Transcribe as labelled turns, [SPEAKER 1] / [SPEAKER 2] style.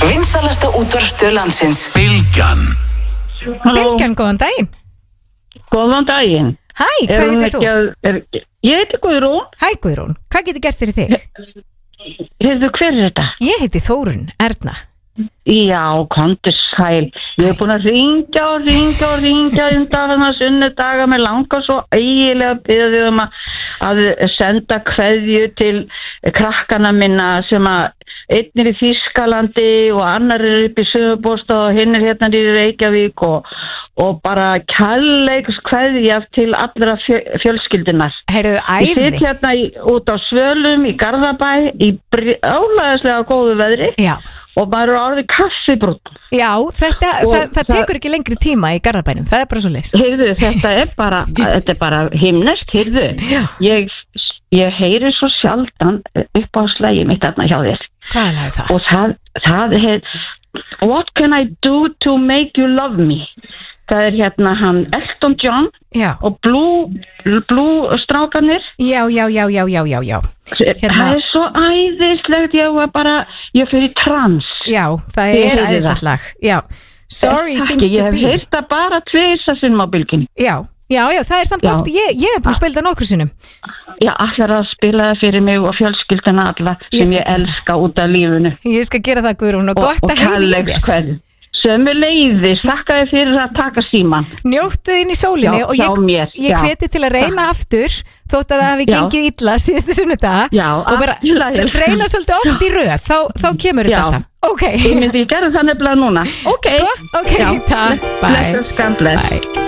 [SPEAKER 1] Vinsælasta útvarpsstöð landsins.
[SPEAKER 2] Bylgjan.
[SPEAKER 3] Bylgjan, góðan daginn.
[SPEAKER 4] Góðan daginn.
[SPEAKER 3] Hæ, hvað heitir þú?
[SPEAKER 4] Ég heiti Guðrún.
[SPEAKER 3] Hæ Guðrún, hvað getur gert fyrir þig?
[SPEAKER 4] Heyrðu, hver er þetta?
[SPEAKER 3] Ég heiti Þórunn Erna.
[SPEAKER 4] Já, komdu sæl. Ég hef búin að ringja undan sunnudaga. Mér langar svo eiginlega að biðja þig að senda kveðju til krakkana minna sem að einn er í Þýskalandi og annar er upp í Suðurbóstað og hinn er hérna í Reykjavík og bara kærleiks kveðja til allra fjölskyldunar.
[SPEAKER 3] Heyrðu, æði.
[SPEAKER 4] Ég sitt hérna út á Svölum í Garðabæ í álæðislega góðu veðri.
[SPEAKER 3] Já.
[SPEAKER 4] Og maður er orðið kaffibrúnn.
[SPEAKER 3] Já, það tekur ekki lengri tíma í Garðabænum, það er bara svo leys.
[SPEAKER 4] Heyrðu, þetta er bara himnest, heyrðu. Ég heyri svo sjaldan upp á slægi mitt þarna hjá þér.
[SPEAKER 3] Hvað er það?
[SPEAKER 4] Og það er What can I do to make you love me? Það er hérna hann Elton John.
[SPEAKER 3] Já.
[SPEAKER 4] Og Blue strákanir.
[SPEAKER 3] Já. Hérna.
[SPEAKER 4] Það er svo æðislegt, ég fyrir trans.
[SPEAKER 3] Já, það er æðislegt lag. Já. Sorry seems to be.
[SPEAKER 4] Ég hef heyrt það bara tvisvar sinnum á Bylgjunni.
[SPEAKER 3] Já, það er samt oft, ég hef búin að spila það nokkru sinnum.
[SPEAKER 4] Já, allar að spila það fyrir mig og fjölskylduna alla sem ég elska út af lífunu.
[SPEAKER 3] Ég skal gera það, Guðrún, og gott að heyra í þér. Sömuleiðis, þakka þér fyrir að taka síman. Njóttu inn í sólinni og ég hveti til að reyna aftur þótt að það hafi gengið illa síðustu sunnudaga og bara reyna svolítið oft í röð, þá kemur þetta alltaf. Ok.
[SPEAKER 4] Ég myndi gera það nefnilega núna. Ok.
[SPEAKER 3] Sko? Ok, takk. Bye.
[SPEAKER 4] Bless.